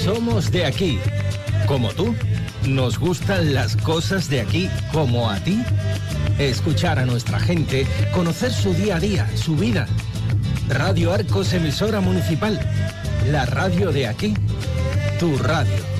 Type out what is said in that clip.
Somos de aquí, como tú. ¿Nos gustan las cosas de aquí como a ti? Escuchar a nuestra gente, conocer su día a día, su vida. Radio Arcos, emisora municipal. La radio de aquí, tu radio.